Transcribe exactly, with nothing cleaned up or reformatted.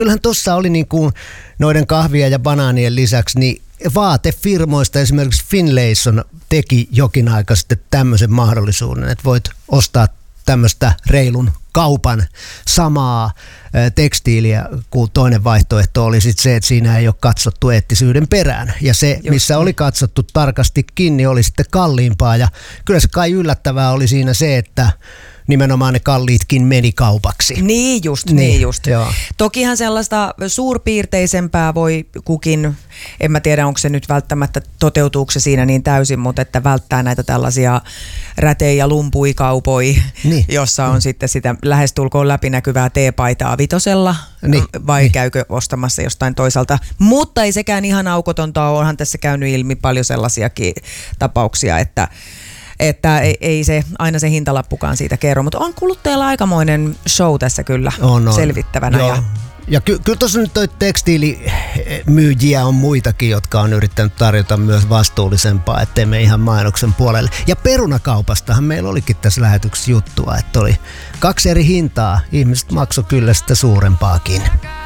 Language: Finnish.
Kyllähän tuossa oli niin kuin noiden kahvia ja banaanien lisäksi, niin vaatefirmoista esimerkiksi Finlayson teki jokin aika sitten tämmöisen mahdollisuuden, että voit ostaa tämmöistä reilun kaupan samaa tekstiiliä, kun toinen vaihtoehto oli sitten se, että siinä ei ole katsottu eettisyyden perään. Ja se, missä oli katsottu tarkasti kiinni, oli sitten kalliimpaa. Ja kyllä se kai yllättävää oli siinä se, että nimenomaan ne kalliitkin meni kaupaksi. Niin just, niin, niin just. Joo. Tokihan sellaista suurpiirteisempää voi kukin, en mä tiedä onko se nyt välttämättä, toteutuuko se siinä niin täysin, mutta että välttää näitä tällaisia rätei- ja lumpuikaupoi, niin. jossa on mm. sitten sitä lähestulkoon läpinäkyvää teepaitaa vitosella, niin. vai niin. käykö ostamassa jostain toisaalta. Mutta ei sekään ihan aukotonta ole, onhan tässä käynyt ilmi paljon sellaisiakin tapauksia, että Että ei, ei se aina se hintalappukaan siitä kerro, mutta on kuluttajalla aikamoinen show tässä kyllä on, on. selvittävänä. Joo. Ja, ja ky- kyllä tuossa nyt toi tekstiilimyyjiä on muitakin, jotka on yrittänyt tarjota myös vastuullisempaa, ettei me ihan mainoksen puolelle. Ja perunakaupastahan meillä olikin tässä lähetyksessä juttua, että oli kaksi eri hintaa. Ihmiset maksoi kyllä sitä suurempaakin.